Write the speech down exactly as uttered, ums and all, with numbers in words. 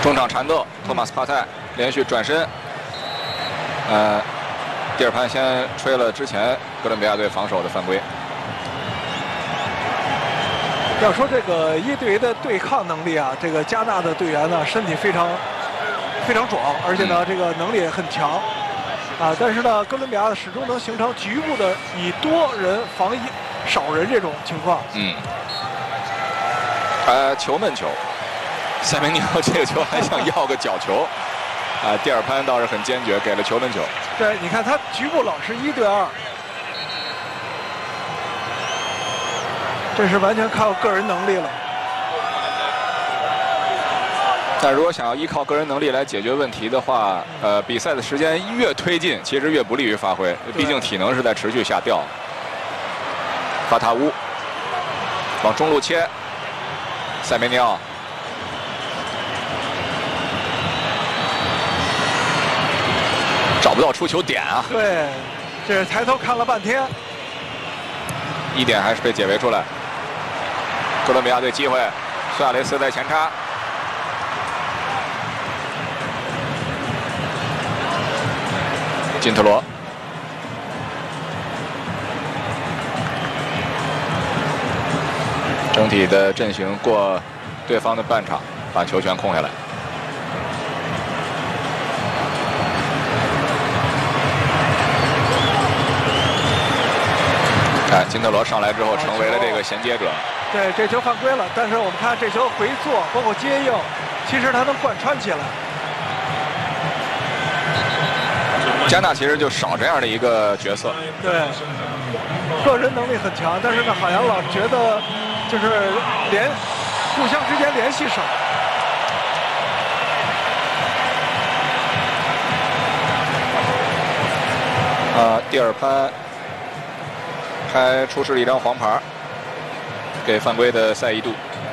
中场缠斗，托马斯帕泰连续转身，呃，蒂尔潘先吹了之前哥伦比亚队防守的犯规。 要说这个一对一的对抗能力啊，这个加纳的队员呢身体非常非常壮，而且呢、嗯、这个能力也很强啊。但是呢，哥伦比亚始终能形成局部的以多人防一少人这种情况。 嗯。呃，球闷球，塞梅尼奥这个球还想要个角球，啊，蒂尔潘倒是很坚决，给了球闷球。 对，你看他局部老是一对二。这是完全靠个人能力了。 但如果想要依靠个人能力来解决问题的话，呃，比赛的时间越推进，其实越不利于发挥。毕竟体能是在持续下掉。法塔乌往中路切，塞梅尼奥找不到出球点啊。 对，这是抬头看了半天， 一点还是被解围出来。哥伦比亚队机会，苏亚雷斯在前插，金特罗，整体的阵型过对方的半场，把球权控下来。看金特罗上来之后，成为了这个衔接者。 对，这球犯规了，但是我们看这球回做，包括接应，其实他能贯穿起来。 加纳其实就少这样的一个角色。 对，个人能力很强，但是呢，好像老觉得就是联互相之间联系少。 啊，蒂尔潘还出示了一张黄牌，给犯规的塞伊杜。